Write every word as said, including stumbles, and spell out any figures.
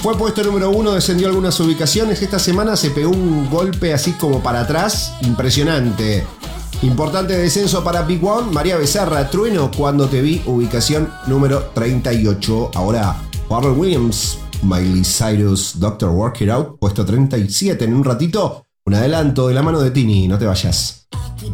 Fue puesto número uno, descendió algunas ubicaciones. Esta semana se pegó un golpe así como para atrás, impresionante. Importante descenso para Big One. María Becerra, Trueno, Cuando Te Vi, ubicación número treinta y ocho. Ahora, Pharrell Williams, Miley Cyrus, doctor Work It Out, puesto treinta y siete. En un ratito, un adelanto de la mano de Tini, no te vayas.